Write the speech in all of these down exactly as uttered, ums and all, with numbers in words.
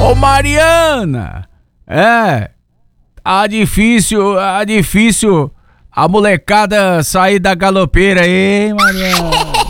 Ô Mariana, é, tá difícil, tá difícil a molecada sair da galopeira, hein, Mariana?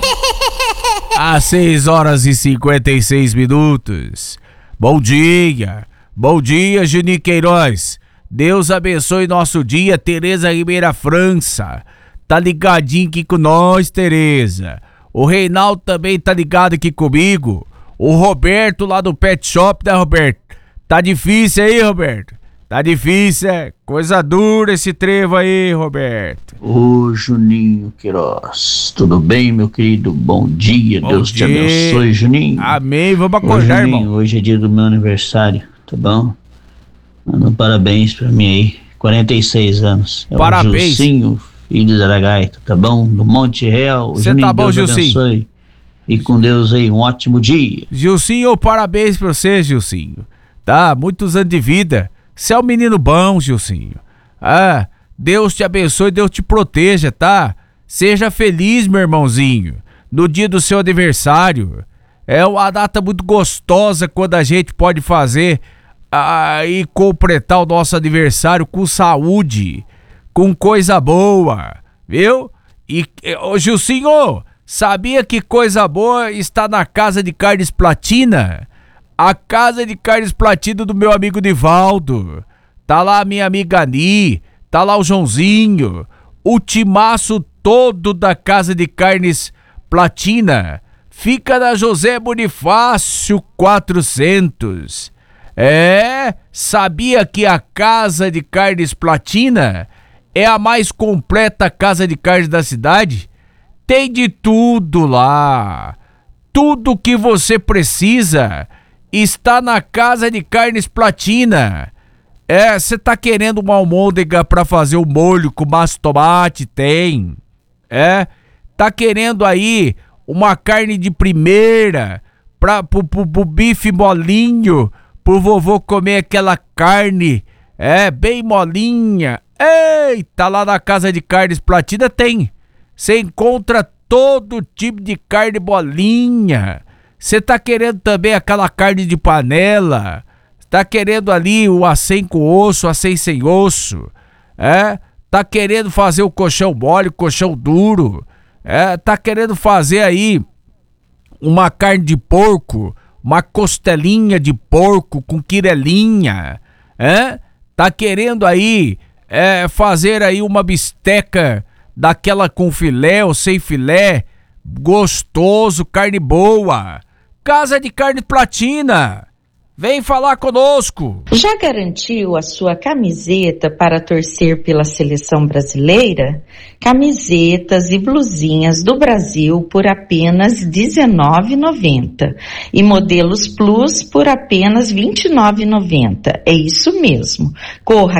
Às seis horas e cinquenta e seis minutos. Bom dia, bom dia, Juninho Queiroz. Deus abençoe nosso dia, Tereza Ribeira França. Tá ligadinho aqui com nós, Tereza. O Reinaldo também tá ligado aqui comigo. O Roberto lá do Pet Shop, né, Roberto? Tá difícil aí, Roberto? Tá difícil, é? Coisa dura esse trevo aí, Roberto. Ô, Juninho Queiroz, tudo bem, meu querido? Bom dia, Bom Deus dia. te abençoe, Juninho. Amém, vamos Ô, acordar, Juninho, irmão. hoje é dia do meu aniversário, tá bom? Manda um parabéns pra mim aí, quarenta e seis anos. É Parabéns. o Gilcinho, filho da Aragaita, tá bom? Do Monte Real. Cê Juninho, tá bom, Deus Gilcinho? abençoe. E com Deus aí, um ótimo dia. Gilcinho, parabéns pra você, Gilcinho. Tá, muitos anos de vida. Você é um menino bom, Gilcinho. Ah, Deus te abençoe, Deus te proteja, tá? Seja feliz, meu irmãozinho, no dia do seu aniversário. É uma data muito gostosa quando a gente pode fazer ah, e completar o nosso aniversário com saúde, com coisa boa, viu? E, ô Gilcinho, sabia que coisa boa está na Casa de Carnes Platina? A Casa de Carnes Platina do meu amigo Nivaldo. Tá lá a minha amiga Ani, tá lá o Joãozinho, o timaço todo da Casa de Carnes Platina. Fica na José Bonifácio quatrocentos. É, sabia que a Casa de Carnes Platina é a mais completa casa de carnes da cidade? Tem de tudo lá. Tudo que você precisa está na Casa de Carnes Platina. É, você tá querendo uma almôndega pra fazer o molho com massa de tomate? Tem. É, tá querendo aí uma carne de primeira pra, pro, pro, pro bife molinho, pro vovô comer aquela carne, é, bem molinha. Eita, lá na Casa de Carnes Platina tem. Você encontra todo tipo de carne bolinha. Você tá querendo também aquela carne de panela? Tá querendo ali o acém com osso, acém sem osso? É? Tá querendo fazer o colchão mole, o colchão duro? É? Tá querendo fazer aí uma carne de porco, uma costelinha de porco com quirelinha? É? Tá querendo aí é, fazer aí uma bisteca daquela com filé ou sem filé? Gostoso, carne boa. Casa de Carne Platina. Vem falar conosco. Já garantiu a sua camiseta para torcer pela seleção brasileira? Camisetas e blusinhas do Brasil por apenas dezenove reais e noventa centavos e modelos Plus por apenas vinte e nove reais e noventa centavos. É isso mesmo. Corra